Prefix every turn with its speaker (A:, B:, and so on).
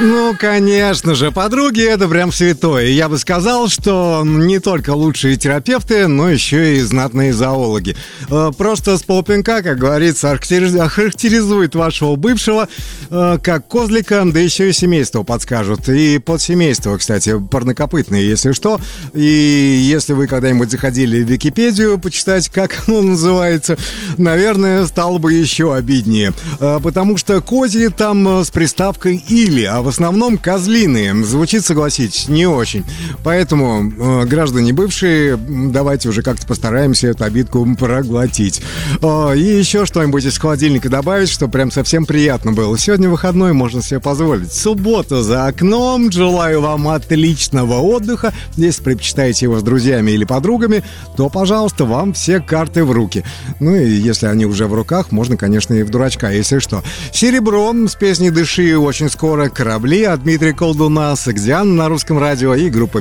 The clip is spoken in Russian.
A: Ну, конечно же, подруги — это прям святое. Я бы сказал, что не только лучшие терапевты, но еще и знатные зоологи. Просто с полпинка, как говорится, охарактеризует вашего бывшего как козлика, да еще и семейство подскажут. И подсемейство, кстати, парнокопытные, если что. И если вы когда-нибудь заходили в Википедию почитать, как оно называется, наверное, стало бы еще обиднее. Потому что козьи там с приставкой «или», а в основном козлиные. Звучит, согласитесь, не очень. Поэтому, граждане бывшие, давайте уже как-то постараемся эту обидку проглотить. И еще что-нибудь из холодильника добавить, чтобы прям совсем приятно было. Сегодня выходной, можно себе позволить. Суббота за окном. Желаю вам отличного отдыха. Если предпочитаете его с друзьями или подругами, то, пожалуйста, вам все карты в руки. Ну и если они уже в руках, можно, конечно, и в дурачка, если что. «Серебро» с песней «Дыши» очень скоро. «Корабли» от Дмитрия Колдуна, «Согдиан» на Русском радио и группа